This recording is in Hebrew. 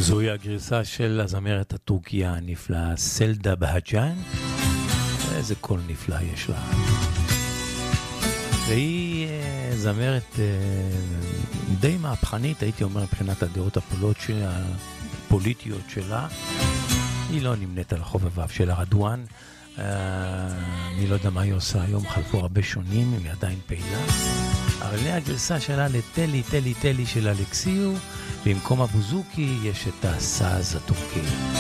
זוהי הגרסה של הזמרת הטורקיה הנפלאה סלדה בהג'אן. איזה קול נפלא יש לה. והיא זמרת די מהפכנית, הייתי אומר, מבחינת הדעות הפוליטיות שלה. היא לא נמנית על חובביו של הרדואן. אני לא יודע מה היא עושה היום, חלפו הרבה שונים, היא עדיין פעילה. אבל הגרסה שלה לטלי, טלי, טלי של אלכסיו, במקום הבוזוקי יש את הסאז הטורקי.